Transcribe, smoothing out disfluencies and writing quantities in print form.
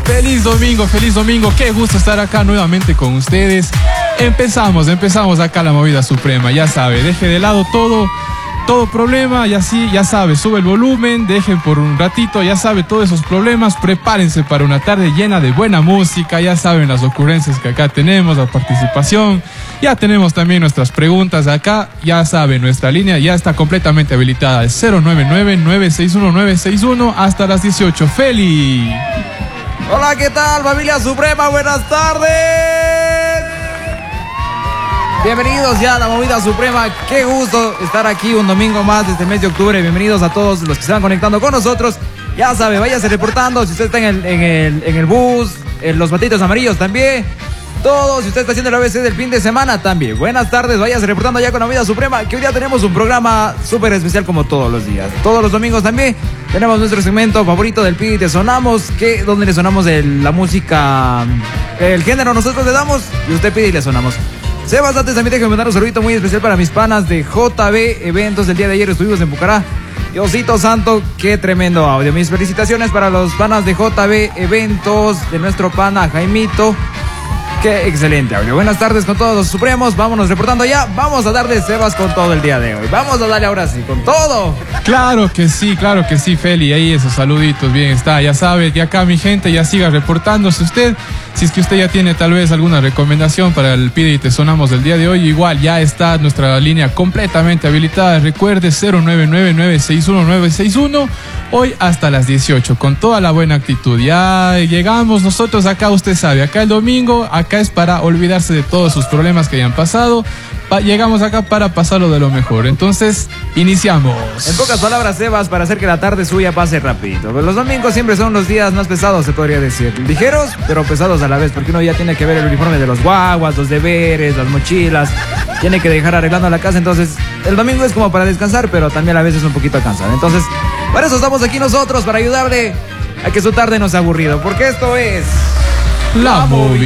Feliz domingo, qué gusto estar acá nuevamente con ustedes. Empezamos acá la movida suprema, ya sabe, deje de lado todo problema, y así, ya sabe, sube el volumen, dejen por un ratito, ya sabe, todos esos problemas, prepárense para una tarde llena de buena música, ya saben las ocurrencias que acá tenemos, la participación, ya tenemos también nuestras preguntas acá, ya saben, nuestra línea ya está completamente habilitada, el 099-961-961 hasta las 18. ¡Feli! Hola, ¿qué tal, familia suprema? Buenas tardes. Bienvenidos ya a la movida suprema. Qué gusto estar aquí un domingo más de este mes de octubre. Bienvenidos a todos los que se van conectando con nosotros. Ya sabe, váyase reportando si usted está en el bus, en los patitos amarillos también. Todos, si usted está haciendo el ABC del fin de semana también. Buenas tardes, váyase reportando ya con la movida suprema, que hoy día tenemos un programa súper especial como todos los días. Todos los domingos también tenemos nuestro segmento favorito del Pidi Te Sonamos, donde le sonamos la música, el género nosotros le damos y usted pide y le sonamos. Sebas, antes también déjame mandar un saludito muy especial para mis panas de JB Eventos. El día de ayer estuvimos en Bucará. Diosito santo, qué tremendo audio. Mis felicitaciones para los panas de JB Eventos, de nuestro pana Jaimito. Qué excelente audio. Buenas tardes con todos los supremos. Vámonos reportando ya. Vamos a darle, Sebas, con todo el día de hoy. Vamos a darle ahora sí, con todo. Claro que sí, Feli. Ahí esos saluditos, bien está. Ya sabe que acá mi gente ya siga reportándose usted. Si es que usted ya tiene tal vez alguna recomendación para el Pide y Te Sonamos del día de hoy, igual ya está nuestra línea completamente habilitada. Recuerde 099-961-961. Hoy hasta las 18, con toda la buena actitud. Ya llegamos nosotros acá, usted sabe, acá el domingo, acá es para olvidarse de todos sus problemas que hayan pasado. Llegamos acá para pasarlo de lo mejor. Entonces, iniciamos. En pocas palabras, Sebas, para hacer que la tarde suya pase rapidito. Los domingos siempre son los días más pesados, se podría decir. Ligeros, pero pesados a la vez, porque uno ya tiene que ver el uniforme de los guaguas, los deberes, las mochilas. Tiene que dejar arreglando la casa, entonces el domingo es como para descansar, pero también a veces un poquito cansado. Entonces, para eso estamos aquí nosotros, para ayudarle a que su tarde no sea aburrido, porque esto es La Movida.